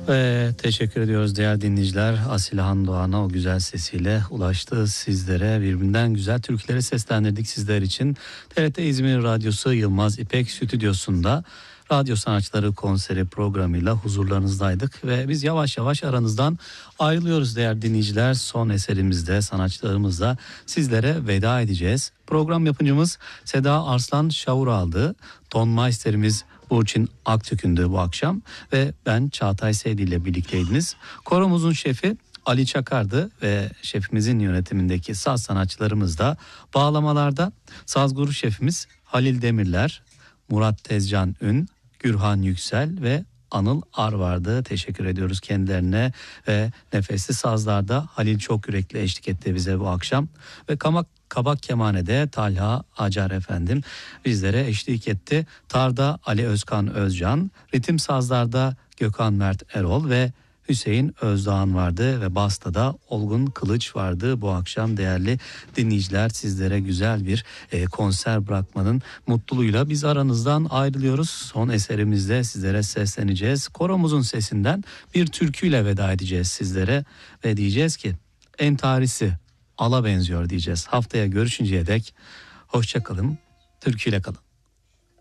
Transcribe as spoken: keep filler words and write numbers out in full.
Ve teşekkür ediyoruz değerli dinleyiciler. Asilehan Doğan'a o güzel sesiyle ulaştı sizlere. Birbirinden güzel türküleri seslendirdik sizler için. T R T İzmir Radyosu Yılmaz İpek Stüdyosu'nda radyo sanatçıları konseri programıyla huzurlarınızdaydık. Ve biz yavaş yavaş aranızdan ayrılıyoruz değerli dinleyiciler. Son eserimizde sanatçılarımızla sizlere veda edeceğiz. Program yapımcımız Seda Arslan Şavuraldı. Ton maisterimiz Burçin Aktürk'ündü bu akşam ve ben Çağatay Seydi ile birlikteydiniz. Koromuzun şefi Ali Çakar'dı ve şefimizin yönetimindeki saz sanatçılarımız da bağlamalarda saz guru şefimiz Halil Demirler, Murat Tezcan Ün, Gürhan Yüksel ve Anıl Ar vardı. Teşekkür ediyoruz kendilerine ve nefesli sazlarda Halil Çokyürekli eşlik etti bize bu akşam ve kamak Kabak kemanede Talha Acar efendim bizlere eşlik etti. Tarda Ali Özkan Özcan, ritim sazlarda Gökhan Mert Erol ve Hüseyin Özdağan vardı ve basta da Olgun Kılıç vardı. Bu akşam değerli dinleyiciler sizlere güzel bir e, konser bırakmanın mutluluğuyla biz aranızdan ayrılıyoruz. Son eserimizde sizlere sesleneceğiz. Koromuzun sesinden bir türküyle veda edeceğiz sizlere ve diyeceğiz ki entarisi ala benziyor diyeceğiz. Haftaya görüşünceye dek hoşça kalın, türküyle kalın.